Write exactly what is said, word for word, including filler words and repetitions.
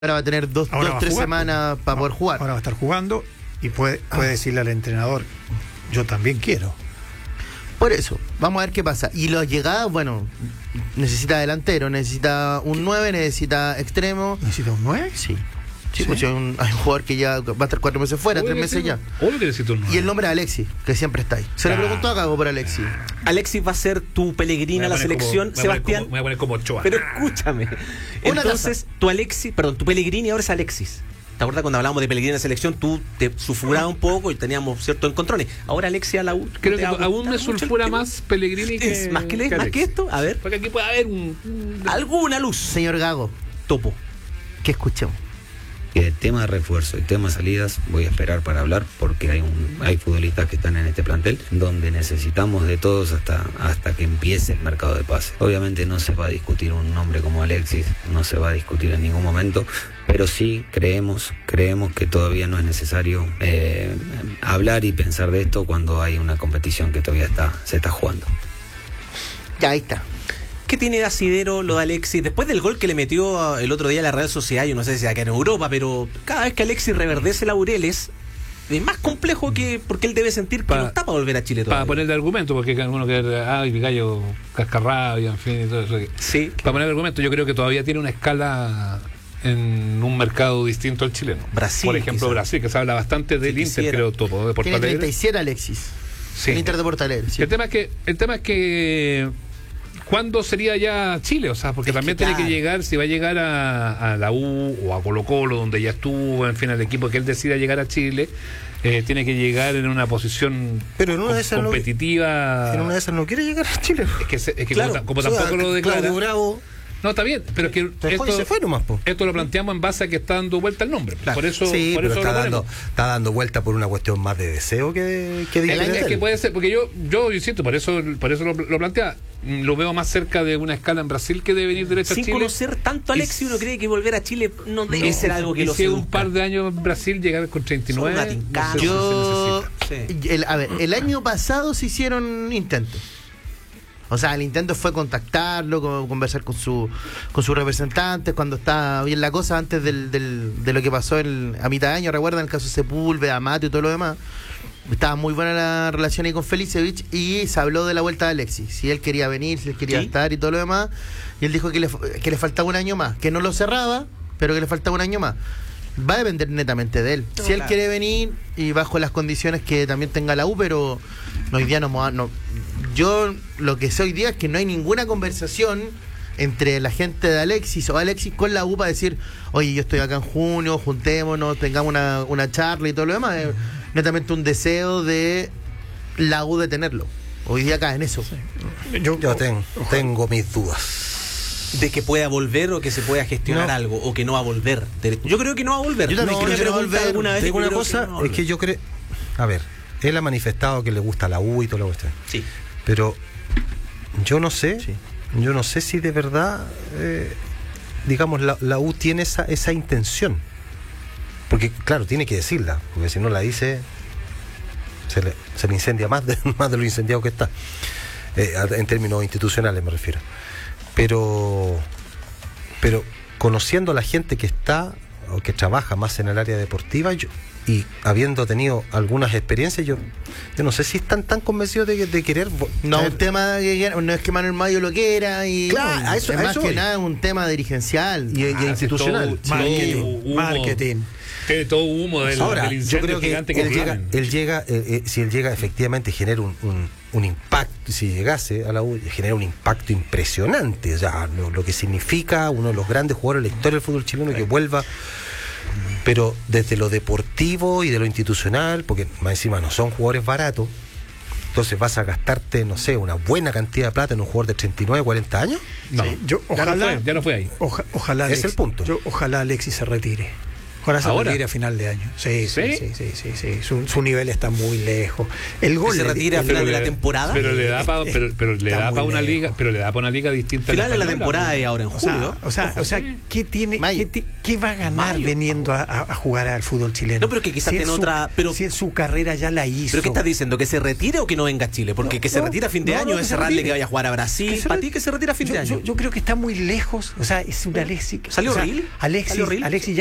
Ahora va a tener dos, Ahora dos va a tres jugar, semanas para poder jugar. Ahora va a estar jugando y puede, puede Ah. decirle al entrenador, yo también quiero. Por eso, vamos a ver qué pasa. Y las llegadas, bueno, necesita delantero, necesita un nueve, necesita extremo. ¿Necesita un nueve? Sí. Sí, ¿Sí? pues hay un, hay un jugador que ya va a estar cuatro meses fuera, tres meses ya. Obvio que necesito un nueve. Y el nombre de Alexis, que siempre está ahí. Se le Ah. preguntó a Gago por Alexis. Alexis va a ser tu Pellegrini a la selección, Como, me voy a poner Sebastián. como- me voy a poner como Ochoa. Pero escúchame. Una Entonces, tu Alexis, perdón, tu Pellegrini ahora es Alexis. ¿Te acuerdas cuando hablábamos de Pellegrini en la selección? Tú te sulfurabas un poco y teníamos ciertos encontrones. Ahora Alexis a la U. Creo ¿te que va a aún gustar me mucho el sulfura tema? más Pellegrini que. ¿Es más que, le- que más que Alexis. esto? A ver. Porque aquí puede haber un. un- Alguna luz. Señor Gago, Topo. que escuchemos. El tema de refuerzo y tema de salidas voy a esperar para hablar porque hay un hay futbolistas que están en este plantel donde necesitamos de todos hasta hasta que empiece el mercado de pases. Obviamente no se va a discutir un nombre como Alexis, no se va a discutir en ningún momento, pero sí creemos creemos que todavía no es necesario eh, hablar y pensar de esto cuando hay una competición que todavía está se está jugando. Ya, ahí está. ¿Qué tiene de asidero lo de Alexis? Después del gol que le metió el otro día a la Real Sociedad, yo no sé si acá en Europa, pero cada vez que Alexis reverdece laureles, es más complejo que porque él debe sentir que Pa- no está para volver a Chile Para todavía. ponerle argumento, porque hay algunos que. Ay, mi gallo cascarrabia, en fin, y todo eso. Sí. Para poner argumento, yo creo que todavía tiene una escala en un mercado distinto al chileno. Brasil, Por ejemplo, quizá. Brasil, que se habla bastante del Si Inter, quisiera. creo, todo, de Porto Tiene Alegre. treinta y siete Alexis. Sí. El Inter de Porto Alegre, sí. El tema es que, el tema es que ¿cuándo sería ya Chile? O sea, porque Es también que tiene claro. que llegar, si va a llegar a, a la U o a Colo Colo, donde ya estuvo, en fin, al equipo que él decida llegar a Chile, eh, tiene que llegar en una posición Pero en una com- de esas no- competitiva. En una de esas no quiere llegar a Chile. Es que, se- es que Claro, como, ta- como o sea, tampoco lo declara. Claudio Bravo No, está bien, pero es que dejó y se fue nomás, po. esto lo planteamos en base a que está dando vuelta el nombre. Claro. Por eso, Sí, por pero eso está lo dando, ponemos. está dando vuelta por una cuestión más de deseo que de, que de El año interés es de que él. puede ser, porque yo, yo insisto, por eso, por eso lo, lo plantea, mm, lo veo más cerca de una escala en Brasil que de venir derecho Sin a Chile. conocer tanto a Alexis, Y- uno cree que volver a Chile no debe No, ser algo que y lo si en un seduzca. par de años en Brasil llegar con treinta y nueve, Son una tincada. no sé si Yo, se necesita. Sí. el, a ver, el año pasado se hicieron intentos. O sea, el intento fue contactarlo, co- conversar con su con sus representantes cuando estaba bien la cosa, antes del, del, de lo que pasó el, a mitad de año. ¿Recuerdan el caso Sepúlveda, Amato y todo lo demás? Estaba muy buena la relación ahí con Felicevich y se habló de la vuelta de Alexis. Si él quería venir, si él quería ¿Sí? estar y todo lo demás. Y él dijo que le, que le faltaba un año más, que no lo cerraba, pero que le faltaba un año más. Va a depender netamente de él. No, si él claro. quiere venir y bajo las condiciones que también tenga la U, pero no, hoy día no, mo- no. Yo lo que sé hoy día es que no hay ninguna conversación entre la gente de Alexis o Alexis con la U para decir, oye, yo estoy acá en junio, juntémonos, tengamos una, una charla y todo lo demás. Es netamente un deseo de la U de tenerlo. Hoy día acá en eso. Yo, Yo ten- tengo mis dudas. De que pueda volver o que se pueda gestionar No. algo o que no va a volver. Yo creo que no va a volver. Yo también no, creo me que no va a pregunta volver. alguna vez Te digo y una creo cosa, no va a es que volver. yo creo... A ver, él ha manifestado que le gusta la U y toda la cuestión. Sí. Pero yo no sé, Sí. yo no sé si de verdad, eh, digamos, la, la U tiene esa, esa intención. Porque, claro, tiene que decirla, porque si no la dice, se le, se le incendia más de, más de lo incendiado que está. Eh, en términos institucionales me refiero. Pero, pero conociendo a la gente que está o que trabaja más en el área deportiva, yo, y habiendo tenido algunas experiencias, yo, yo no sé si están tan convencidos de, de querer vo- No, traer- un tema que no es que Manuel Mayo lo quiera y Claro, no, a eso- es a más eso que voy. nada un tema dirigencial y, y Ah, institucional. sí, todo- marketing, todo humo. marketing. Tiene todo humo del, Ahora, del yo incendio creo que, gigante él, que llega, tienen. él llega, eh, eh, si él llega efectivamente genera un, un, un impacto, si llegase a la U, genera un impacto impresionante, o sea, lo, lo que significa uno de los grandes jugadores de la historia del fútbol chileno que vuelva, pero desde lo deportivo y de lo institucional, porque más encima no son jugadores baratos, entonces vas a gastarte, no sé, una buena cantidad de plata en un jugador de treinta y nueve, cuarenta años. No, Sí, yo, ya, no ojalá, fue, ya no fue ahí. oja- ojalá Es Alexis, el punto. Yo, ojalá Alexis se retire. Ahora se Ahora. retira a final de año. Sí, sí, ¿Sí? sí, sí, sí, sí. Su, su nivel está muy lejos. El gol ¿Se le- retira a el- final de le- la temporada? Pero le da para pero, pero le Está da muy para una lejos. liga, pero le da para una liga distinta. a Final de la española, temporada pues. y ahora en O sea, julio. o sea, o sea, ¿qué tiene, Mayo. qué, ti- qué va a ganar Mayo. veniendo a, a- a jugar al fútbol chileno? No, pero que quizás Si tiene en su- otra- pero- si en su carrera ya la hizo. ¿Pero qué estás diciendo? ¿Que se retire o que no venga a Chile? Porque No, que se no, retire a fin de no, año no, es que se cerrarle retire. que vaya a jugar a Brasil. Que se ¿Para re- ti que se retire a fin yo, de año? yo- yo creo que está muy lejos. O sea, es un Alexis. ¿Salió o sea, Reel? Alexis, ¿Salió Reel? Alexis